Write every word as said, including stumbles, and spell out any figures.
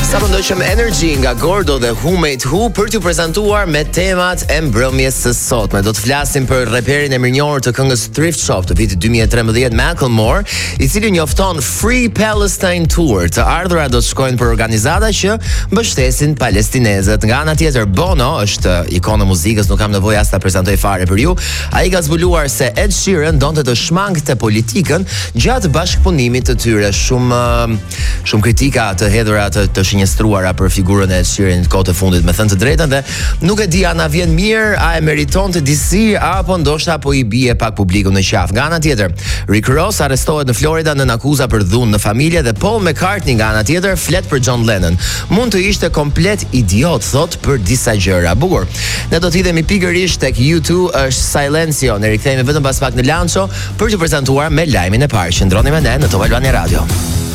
Sa po ndoqëm Energy nga Gordo dhe Who Made Who për t'ju prezantuar me temat e mbrëmjes së sotme. Do të flasim për reperin e mirënjohur të këngës Thrift Shop të vitit dy mijë e trembëdhjetë, Macklemore, i cili njofton Free Palestine Tour. Të ardhurat do të shkojnë për organizata që mbështesin palestinezët. Nga ana tjetër, Bono është ikonë e muzikës, nuk kam nevojë as ta prezantoj fare për ju. Ai ka zbuluar se Ed Sheeran donte të shmangte politikën gjatë bashkëpunimit të tyre. Shumë shumë kritika të hedhura të, të shinjestruara për figurën e Ed Sheeran në kohët e fundit, me thënë të drejtën, dhe nuk e di a na vjen mirë, a e meriton të disi, apo ndoshta po i bie pak publiku në qafë. Nga ana tjetër, Rick Ross arrestohet në Florida në akuza për dhunë në familje dhe Paul McCartney nga ana tjetër flet për John Lennon. Mund të ishte komplet idiot, thot, për disa gjëra. Bukur. Ne do të hidhemi pikërisht tek U two, është Silencio. Ne rikthehemi vetëm pas pak në Lancho për t'ju prezantuar me lajmin e parë. Qëndroni me ne në Top Albania Radio.